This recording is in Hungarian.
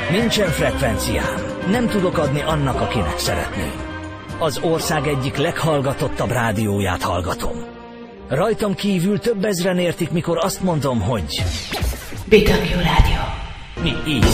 Nincsen frekvenciám. Nem tudok adni annak, akinek szeretné. Az ország egyik leghallgatottabb rádióját hallgatom. Rajtam kívül több ezren értik, mikor azt mondom, hogy... BW Rádió. Mi így